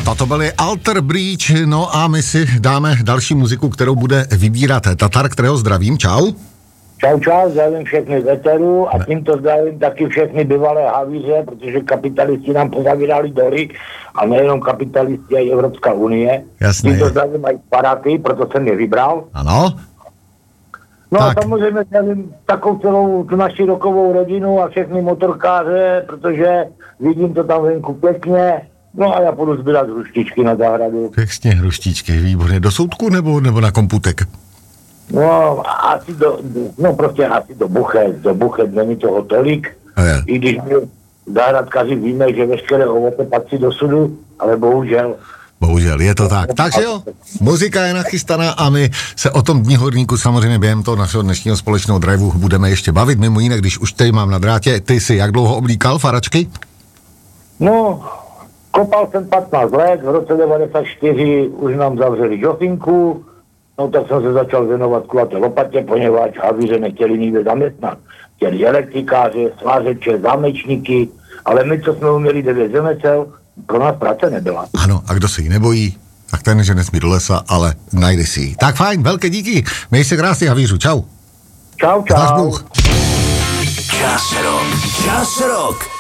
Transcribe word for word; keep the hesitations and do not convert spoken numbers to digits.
Toto byly Alter Bridge, no a my si dáme další muziku, kterou bude vybírat Tatar, kterého zdravím, čau. Čau, čau, zdravím všechny veterů a tímto zdravím taky všechny bývalé havíře, protože kapitalisti nám pozavírali doly a nejenom kapitalisti, a Evropská unie. Jasně. Tímto zdravím aj Paraty, proto jsem je vybral. Ano. No tak. A samozřejmě zdravím takovou celou tu naši rokovou rodinu a všechny motorkáře, protože vidím to tam venku pěkně. No a já půjdu sbírat hruštičky na zahradu. Pěkně hruštičky, výborně. Do soudku nebo, nebo na komputek? No, asi do, no prostě asi do buchet, do buchet, není toho tolik. Je. I když my zahradkaři víme, že veškeré ovoce patří do sudu, ale bohužel. Bohužel, je to tak. Takže jo, muzika je nachystaná a my se o tom dní horníku samozřejmě během toho našeho dnešního společného driveu budeme ještě bavit. Mimo jiné, když už tady mám na drátě, ty si jak dlouho oblíkal faračky? No, kopal jsem patnáct let, v roce devadesát čtyři už nám zavřeli žofinku, no tak jsem se začal věnovat kulaté lopatě, poněvadž havíře nechtěli nikde zaměstnat. Chtěli elektrikáře, svářeče, zámečníky, ale my, co jsme uměli devět řemesel, pro nás práce nebyla. Ano, a kdo se jí nebojí, tak ten, že nesmí do lesa, ale najde si ji. Tak fajn, velké díky. Měj se krásně, havířu, čau. Čau, čau. Znáš Bůh. Čas rock. Čas rock.